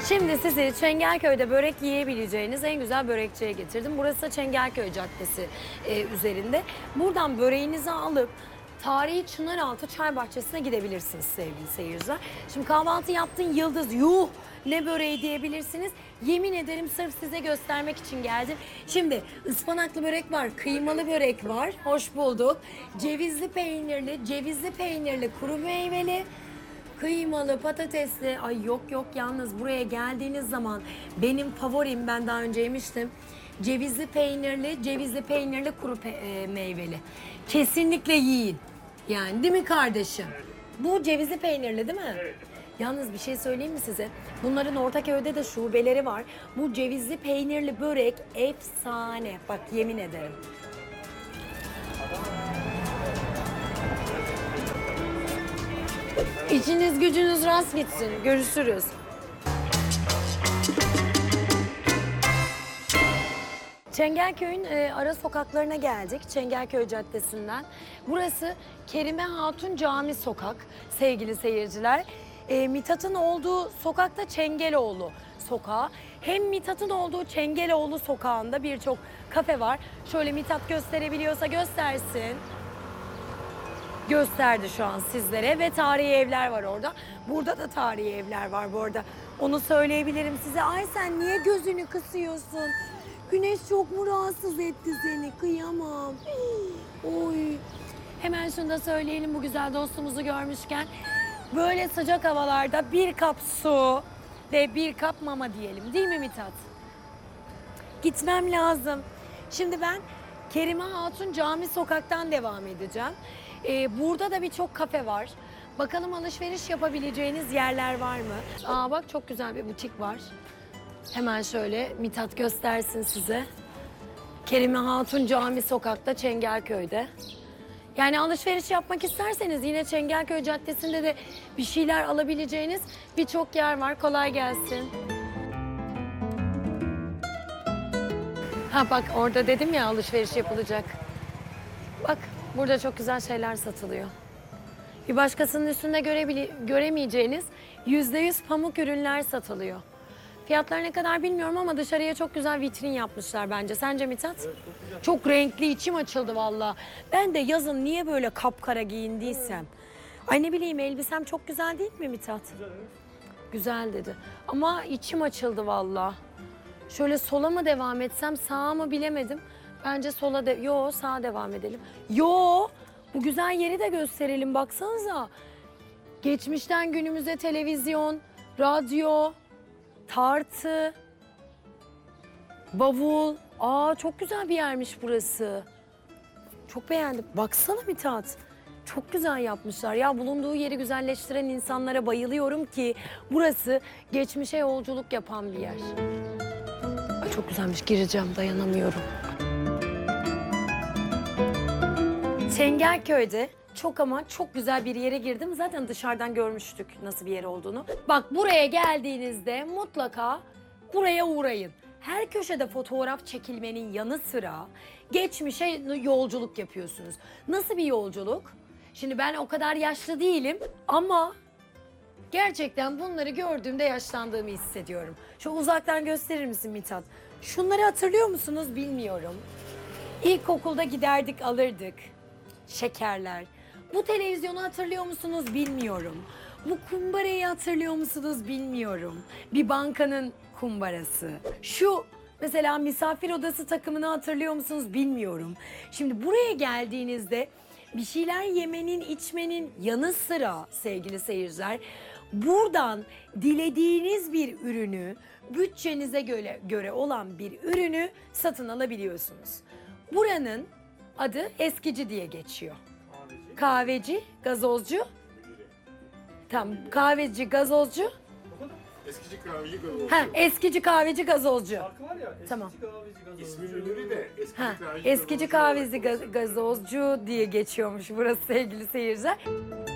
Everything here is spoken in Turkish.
Şimdi sizi Çengelköy'de börek yiyebileceğiniz en güzel börekçiye getirdim. Burası da Çengelköy Caddesi üzerinde. Buradan böreğinizi alıp tarihi Çınaraltı Çay Bahçesi'ne gidebilirsiniz sevgili seyirciler. Şimdi kahvaltı yaptın Yıldız, yuh ne böreği diyebilirsiniz. Yemin ederim sırf size göstermek için geldim. Şimdi ıspanaklı börek var, kıymalı börek var. Hoş bulduk. Cevizli peynirli, kuru meyveli, kıymalı, patatesli. Ay yok yok, yalnız buraya geldiğiniz zaman benim favorim, ben daha önce yemiştim. Cevizli peynirli kuru meyveli. Kesinlikle yiyin. Yani değil mi kardeşim? Bu cevizli peynirli değil mi? Evet. Yalnız bir şey söyleyeyim mi size? Bunların Ortaköy'de de şubeleri var. Bu cevizli peynirli börek efsane. Bak yemin ederim. İçiniz gücünüz rast gitsin. Görüşürüz. Çengelköy'ün ara sokaklarına geldik. Çengelköy Caddesi'nden. Burası Kerime Hatun Cami Sokak sevgili seyirciler. Mithat'ın olduğu sokakta Çengeloğlu Sokağı. Hem Mithat'ın olduğu Çengeloğlu Sokağı'nda birçok kafe var. Şöyle Mithat gösterebiliyorsa göstersin. Gösterdi şu an sizlere ve tarihi evler var orada. Burada da tarihi evler var bu arada. Onu söyleyebilirim size. Ay sen niye gözünü kısıyorsun? Güneş çok mu rahatsız etti seni? Kıyamam. Oy. Hemen şunu da söyleyelim bu güzel dostumuzu görmüşken. Böyle sıcak havalarda bir kap su ve bir kap mama diyelim. Değil mi Mithat? Gitmem lazım. Şimdi ben Kerime Hatun Cami Sokak'tan devam edeceğim. Burada da birçok kafe var. Bakalım alışveriş yapabileceğiniz yerler var mı? Aa bak çok güzel bir butik var. Hemen şöyle Mithat göstersin size. Kerime Hatun Cami Sokak'ta Çengelköy'de. Yani alışveriş yapmak isterseniz yine Çengelköy Caddesi'nde de bir şeyler alabileceğiniz birçok yer var. Kolay gelsin. Ha bak orada dedim ya alışveriş yapılacak. Bak burada çok güzel şeyler satılıyor. Bir başkasının üstünde göremeyeceğiniz %100 pamuk ürünler satılıyor. Fiyatlar ne kadar bilmiyorum ama dışarıya çok güzel vitrin yapmışlar bence. Sence Mithat? Evet, çok güzel. Çok renkli, içim açıldı valla. Ben de yazın niye böyle kapkara giyindiysem. Ay ne bileyim, elbisem çok güzel değil mi Mithat? Güzel, evet. Güzel dedi. Ama içim açıldı valla. Şöyle sola mı devam etsem, sağa mı bilemedim. Bence sola Yo, sağa devam edelim. Yo, bu güzel yeri de gösterelim baksanıza. Geçmişten günümüze televizyon, radyo, tartı, bavul. Aa çok güzel bir yermiş burası. Çok beğendim. Baksana Mithat. Çok güzel yapmışlar. Ya bulunduğu yeri güzelleştiren insanlara bayılıyorum ki burası geçmişe yolculuk yapan bir yer. Ay çok güzelmiş. Gireceğim, dayanamıyorum. Çengelköy'de çok ama çok güzel bir yere girdim. Zaten dışarıdan görmüştük nasıl bir yer olduğunu. Bak buraya geldiğinizde mutlaka buraya uğrayın. Her köşede fotoğraf çekilmenin yanı sıra geçmişe yolculuk yapıyorsunuz. Nasıl bir yolculuk? Şimdi ben o kadar yaşlı değilim ama gerçekten bunları gördüğümde yaşlandığımı hissediyorum. Şu uzaktan gösterir misin Mithat? Şunları hatırlıyor musunuz bilmiyorum. İlkokulda giderdik alırdık. Şekerler. Bu televizyonu hatırlıyor musunuz bilmiyorum. Bu kumbarayı hatırlıyor musunuz bilmiyorum. Bir bankanın kumbarası. Şu mesela misafir odası takımını hatırlıyor musunuz bilmiyorum. Şimdi buraya geldiğinizde bir şeyler yemenin, içmenin yanı sıra sevgili seyirciler, buradan dilediğiniz bir ürünü, bütçenize göre olan bir ürünü satın alabiliyorsunuz. Buranın adı Eskici diye geçiyor. Kahveci, gazozcu. Tamam, kahveci, gazozcu. Eskici kahveci gazozcu. Ha, eskici kahveci gazozcu. Şarkı var ya, eskici Tamam. kahveci gazozcu. İsminin ünlü de eskici kahveci Eskici gazozcu. kahveci gazozcu diye geçiyormuş burası sevgili seyirciler.